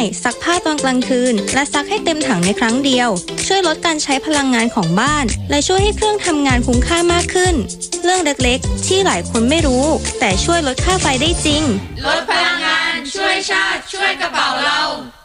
ายซักผ้าตอนกลางคืนและซักให้เต็มถังในครั้งเดียวช่วยลดการใช้พลังงานของบ้านและช่วยให้เครื่องทำงานคุ้มค่ามากขึ้นเรื่องเล็กๆที่หลายคนไม่รู้แต่ช่วยลดค่าไฟได้จริงลดพลังงานช่วยชาติช่วยกระเป๋าเรา